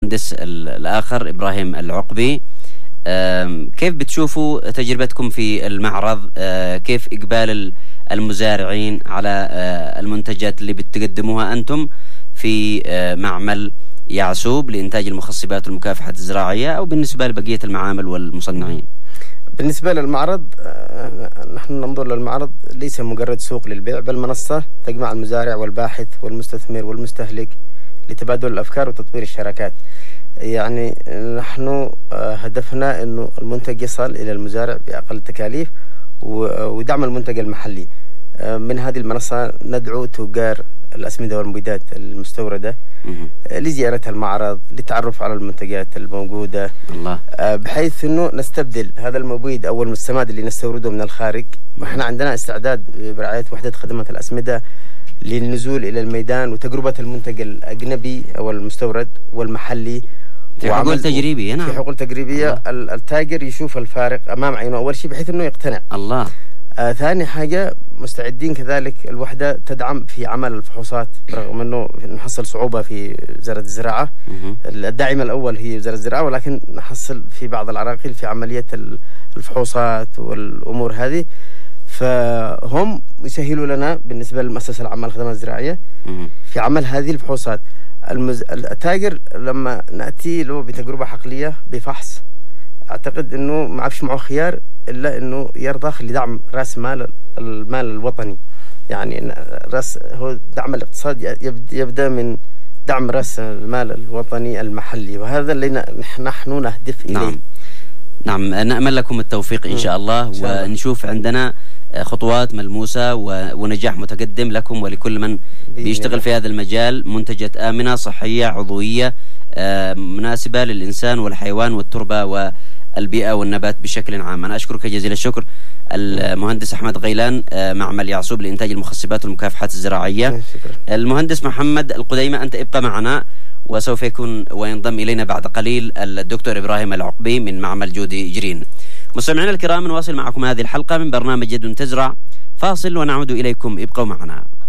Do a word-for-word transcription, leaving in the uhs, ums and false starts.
المهندس الآخر إبراهيم العقبي. كيف بتشوفوا تجربتكم في المعرض؟ كيف إقبال المزارعين على المنتجات اللي بتقدموها أنتم في معمل يعسوب لإنتاج المخصبات والمكافحة الزراعية، أو بالنسبة لبقية المعامل والمصنعين؟ بالنسبة للمعرض، نحن ننظر للمعرض ليس مجرد سوق للبيع، بل منصة تجمع المزارع والباحث والمستثمر والمستهلك لتبادل الأفكار وتطوير الشراكات. يعني نحن هدفنا أنه المنتج يصل إلى المزارع بأقل التكاليف ودعم المنتج المحلي. من هذه المنصة ندعو تجار الأسمدة والمبيدات المستوردة لزيارة المعرض للتعرف على المنتجات الموجودة، الله. بحيث أنه نستبدل هذا المبيد أو السماد اللي نستورده من الخارج. وإحنا عندنا استعداد برعاية وحدة خدمات الأسمدة للنزول إلى الميدان وتجربة المنتج الأجنبي أو المستورد والمحلي في حقول تجريبية. نعم، في حقول تجريبية. الله. التاجر يشوف الفارق أمام عينه أول شيء بحيث أنه يقتنع. الله. آه ثاني حاجة مستعدين كذلك الوحدة تدعم في عمل الفحوصات، رغم أنه نحصل صعوبة في وزارة الزراعة. الداعم الأول هي وزارة الزراعة، ولكن نحصل في بعض العراقيل في عملية الفحوصات والأمور هذه، فهم يسهلوا لنا بالنسبة للمؤسسة العامة للخدمات الزراعية في عمل هذه الفحوصات. المز... التاجر لما نأتي له بتجربة حقلية بفحص، أعتقد أنه ما عادش معه خيار إلا أنه يرضخ لدعم رأس مال المال الوطني. يعني رأس هو دعم الاقتصاد يبدأ من دعم رأس المال الوطني المحلي، وهذا اللي نحن نهدف إليه. نعم. نعم، نأمل لكم التوفيق إن شاء الله، ونشوف عندنا خطوات ملموسة ونجاح متقدم لكم ولكل من بيشتغل في هذا المجال. منتجات آمنة صحية عضوية مناسبة للإنسان والحيوان والتربة والبيئة والنبات بشكل عام. أنا أشكرك جزيل الشكر المهندس أحمد غيلان، معمل يعسوب لإنتاج المخصبات والمكافحات الزراعية. المهندس محمد القديمة، أنت ابقى معنا، وسوف يكون وينضم إلينا بعد قليل الدكتور إبراهيم العقبي من معمل جودي جرين. مستمعينا الكرام، نواصل معكم هذه الحلقة من برنامج يد تزرع. فاصل ونعود إليكم، ابقوا معنا.